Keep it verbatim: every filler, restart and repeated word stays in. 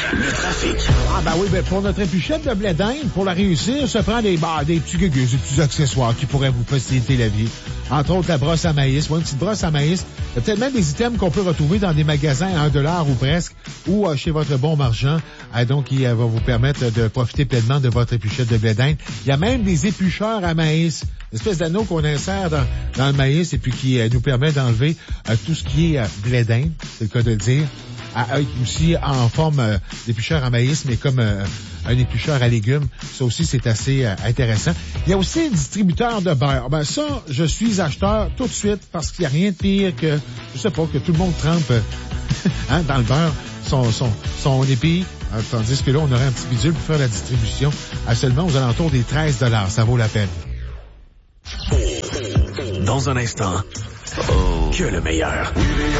Le trafic. Ah ben oui, ben pour notre épluchette de blé d'Inde, pour la réussir, se prend des, bah, des petits gugus, des petits accessoires qui pourraient vous faciliter la vie. Entre autres, la brosse à maïs. Moi, une petite brosse à maïs. Il y a peut-être même des items qu'on peut retrouver dans des magasins à un dollar ou presque, ou euh, chez votre bon marchand, euh, donc qui euh, va vous permettre de profiter pleinement de votre épluchette de blé d'Inde. Il y a même des éplucheurs à maïs. Une espèce d'anneau qu'on insère dans, dans le maïs et puis qui euh, nous permet d'enlever euh, tout ce qui est euh, blé d'Inde, c'est le cas de le dire. À, aussi en forme euh, d'éplucheur à maïs, mais comme euh, un éplucheur à légumes. Ça aussi, c'est assez euh, intéressant. Il y a aussi un distributeur de beurre. Ben ça, je suis acheteur tout de suite parce qu'il n'y a rien de pire que, je sais pas, que tout le monde trempe euh, hein, dans le beurre son, son, son épi. Hein, tandis que là, on aurait un petit bidule pour faire la distribution à seulement aux alentours des treize dollars. Ça vaut la peine. Dans un instant, oh, que le meilleur.